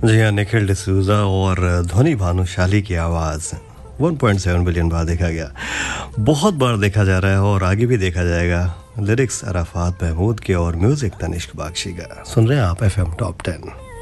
जी हाँ, निखिल डिसूजा और ध्वनि भानुशाली की आवाज़ 1.7 बिलियन बार देखा गया, बहुत बार देखा जा रहा है और आगे भी देखा जाएगा। लिरिक्स अराफात महमूद के और म्यूज़िक तनिष्क बागशी का। सुन रहे हैं आप FM टॉप 10।